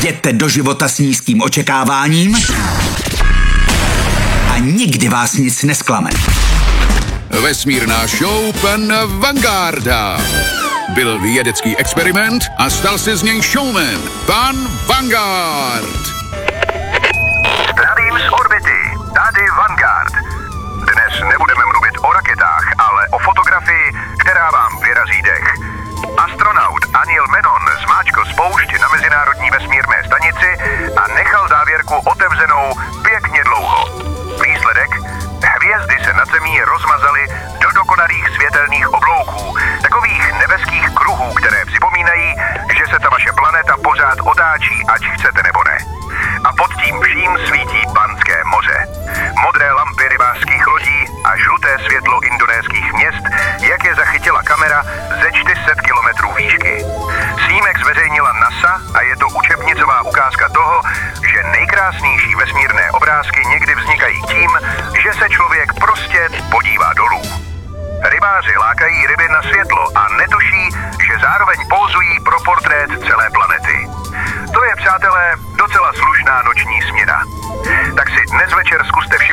Jděte do života s nízkým očekáváním a nikdy vás nic nesklame. Vesmírná show pana Vangarda. Byl vědecký experiment a stal se z něj showman. Pan Vanguard. Zdravím z orbity. Tady Vanguard. Dnes nebudeme mluvit o raketách, ale o fotografii, která vám vyrazí dech. Astronaut Anil Menon zmáčkl spoušť na mezinárodní vesmírné stanici a nechal závěrku otevřenou pěkně dlouho. Výsledek? Hvězdy se nad zemí rozmazaly do dokonalých světelných oblouků, takových nebeských kruhů, které připomínají, že se ta vaše planeta pořád otáčí, ať chcete nebo ne. A pod tím vším svítí Banské moře. Modré lampy rybářských lodí a žluté světlo indonéských měst, jak je zachytila kamera ze 400 kilometrů výšky. Snímek zveřejnila NASA a je to učebnicová ukázka toho, že nejkrásnější vesmírné obrázky někdy vznikají tím, že se člověk prostě podívá dolů. Rybáři lákají ryby na světlo a netuší, že zároveň pózují pro portrét celé planety. To je, přátelé, docela slušná noční směna. Tak si dnes večer zkuste